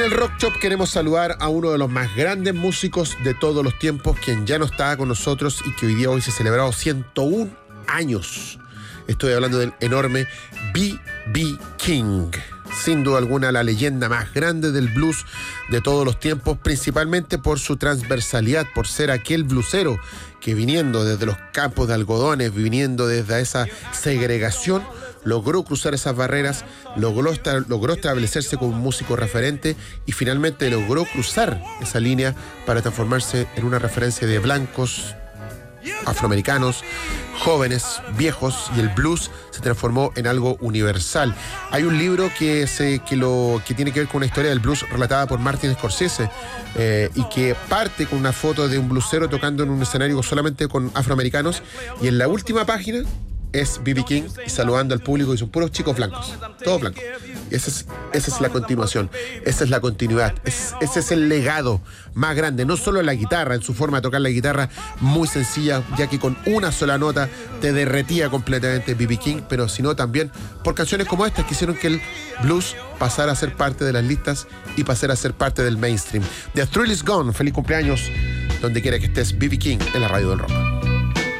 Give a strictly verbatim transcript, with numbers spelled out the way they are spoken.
en el Rock Shop queremos saludar a uno de los más grandes músicos de todos los tiempos, quien ya no está con nosotros y que hoy día hoy se ha celebrado ciento uno años. Estoy hablando del enorme B B King. Sin duda alguna la leyenda más grande del blues de todos los tiempos, principalmente por su transversalidad, por ser aquel bluesero que viniendo desde los campos de algodones, viniendo desde esa segregación, logró cruzar esas barreras, logró, estar, logró establecerse como un músico referente y finalmente logró cruzar esa línea para transformarse en una referencia de blancos, afroamericanos, jóvenes, viejos, y el blues se transformó en algo universal. Hay un libro que, se, que, lo, que tiene que ver con una historia del blues relatada por Martin Scorsese eh, y que parte con una foto de un bluesero tocando en un escenario solamente con afroamericanos, y en la última página es B B King y saludando al público, y son puros chicos blancos, todos blancos. Y esa es, esa es la continuación, esa es la continuidad, es, ese es el legado más grande, no solo en la guitarra, en su forma de tocar la guitarra muy sencilla, ya que con una sola nota te derretía completamente B B King, pero sino también por canciones como estas que hicieron que el blues pasara a ser parte de las listas y pasara a ser parte del mainstream. The Thrill Is Gone, feliz cumpleaños donde quiera que estés, B B King en la radio del rock.